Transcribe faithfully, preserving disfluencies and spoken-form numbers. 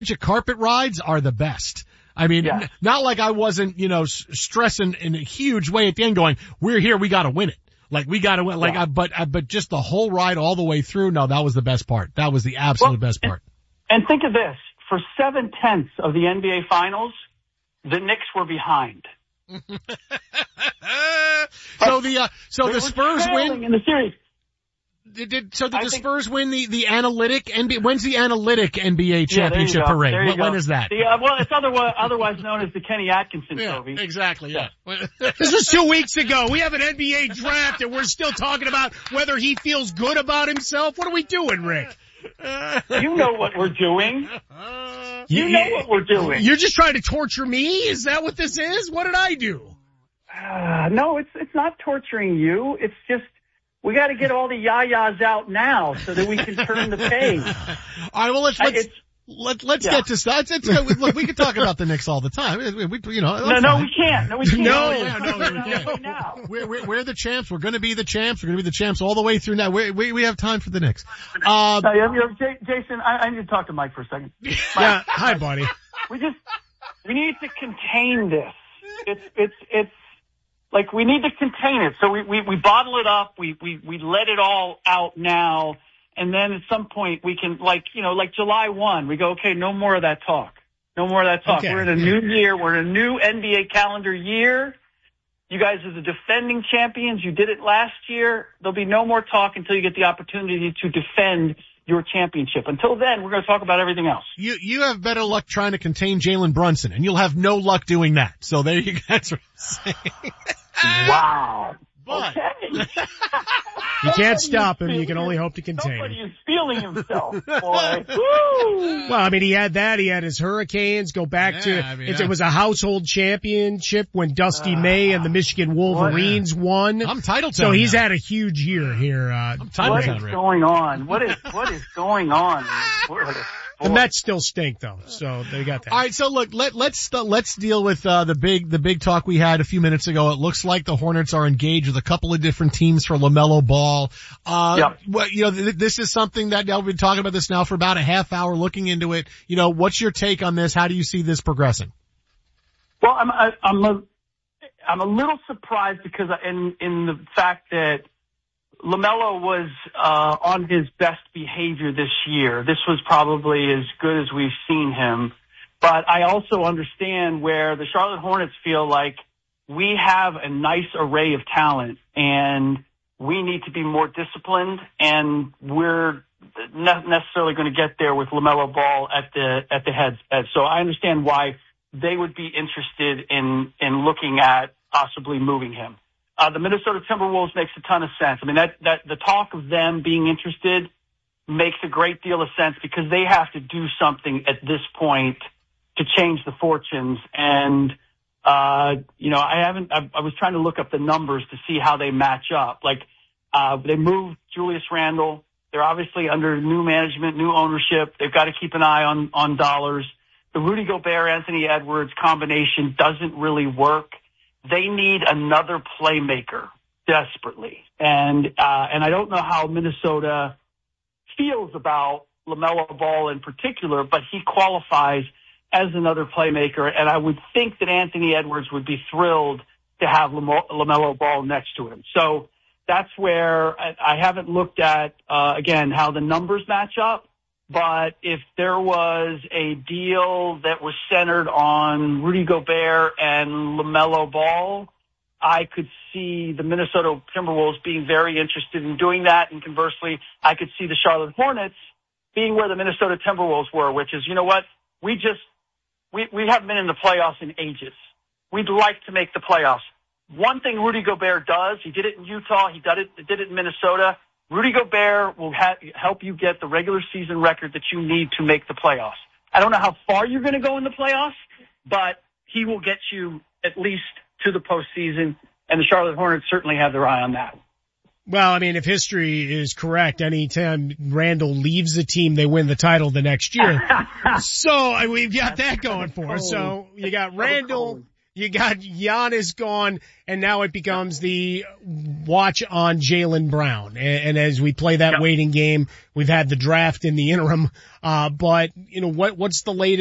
carpet rides are the best. I mean, Yeah. n- not like I wasn't, you know, s- stressing in a huge way at the end going, we're here, we gotta win it. Like, we gotta win, like, Yeah. I, but, I, but just the whole ride all the way through, no, that was the best part. That was the absolute Well, best part. And think of this. For seven tenths of the N B A Finals, the Knicks were behind. so the, uh, so They the were Spurs trailing win, in the series. did, did, so did I the think- Spurs win the, the analytic N B A, when's the analytic N B A Yeah, there you championship go. parade? There you When, go. when is that? The, uh, well, it's otherwise, otherwise known as the Kenny Atkinson Yeah, Trophy. exactly, yeah. This was two weeks ago. We have an N B A draft and we're still talking about whether he feels good about himself. What are we doing, Rick? You know what we're doing. You know what we're doing. You're just trying to torture me? Is that what this is? What did I do? Uh, no, it's it's not torturing you. It's just we got to get all the yayas out now so that we can turn the page. All right, well, let's, I- let's, it's- let, let's yeah. get to stuff. It's, it's, look, we can talk about the Knicks all the time. We, we- you know, No, that's no, fine. we can't. No, we can't. No, yeah, no, we no, can't. right now. We're, we're, we're the champs. We're going to be the champs. We're going to be the champs all the way through now. We, we, we have time for the Knicks. Uh, No, you have- you have- J- Jason, I, I need to talk to Mike for a second. Yeah. Hi, buddy. We just we need to contain this. It's it's it's like we need to contain it. So we we, we bottle it up. We we we let it all out now, and then at some point we can, like, you know, like July first, we go, okay, no more of that talk. No more of that talk. Okay. We're in a new year. We're in a new N B A calendar year. You guys are the defending champions. You did it last year. There'll be no more talk until you get the opportunity to defend your championship. Until then, we're going to talk about everything else. you, you have better luck trying to contain Jalen Brunson, and you'll have no luck doing that. So there you go. That's what I'm saying. Wow. But, Okay. You can't stop him. You can only hope to contain Somebody him. is feeling himself, boy. Woo! Well, I mean, he had that. He had his Hurricanes go back Yeah, to, I mean, it, yeah. it was a household championship when Dusty May and the Michigan Wolverines won. I'm title So town he's now. had a huge year here. Uh, I'm title What town, is Rick. going on? What is what is going on? the Mets still stink though, so they got that. All right, so look, let, let's uh, let's deal with uh, the big the big talk we had a few minutes ago. It looks like the Hornets are engaged with a couple of different teams for LaMelo Ball. Uh, Yep. what, you know, th- this is something that now we've been talking about this now for about a half hour, looking into it. You know, what's your take on this? How do you see this progressing? Well, I'm I, I'm a I'm a little surprised because in in the fact that LaMelo was uh, on his best behavior this year. This was probably as good as we've seen him. But I also understand where the Charlotte Hornets feel like we have a nice array of talent and we need to be more disciplined, and we're not necessarily going to get there with LaMelo Ball at the at the head. So I understand why they would be interested in in looking at possibly moving him. Uh, the Minnesota Timberwolves makes a ton of sense. I mean, that, that the talk of them being interested makes a great deal of sense because they have to do something at this point to change the fortunes. And, uh, you know, I haven't, I, I was trying to look up the numbers to see how they match up. Like, uh, they moved Julius Randle. They're obviously under new management, new ownership. They've got to keep an eye on, on dollars. The Rudy Gobert, Anthony Edwards combination doesn't really work. They need another playmaker desperately. And, uh, and I don't know how Minnesota feels about LaMelo Ball in particular, but he qualifies as another playmaker. And I would think that Anthony Edwards would be thrilled to have LaMelo Ball next to him. So that's where I, I haven't looked at, uh, again, how the numbers match up. But if there was a deal that was centered on Rudy Gobert and LaMelo Ball, I could see the Minnesota Timberwolves being very interested in doing that. And conversely, I could see the Charlotte Hornets being where the Minnesota Timberwolves were, which is, you know what? We just, we, we haven't been in the playoffs in ages. We'd like to make the playoffs. One thing Rudy Gobert does, he did it in Utah, he did it, did it in Minnesota. Rudy Gobert will ha- help you get the regular season record that you need to make the playoffs. I don't know how far you're going to go in the playoffs, but he will get you at least to the postseason, and the Charlotte Hornets certainly have their eye on that. Well, I mean, if history is correct, anytime Randall leaves the team, they win the title the next year. So I mean, we've got that going for us. So you got Randall, You got Giannis gone, and now it becomes the watch on Jaylen Brown. And, and as we play that yep. waiting game, we've had the draft in the interim. Uh, but, you know, what, what's the latest?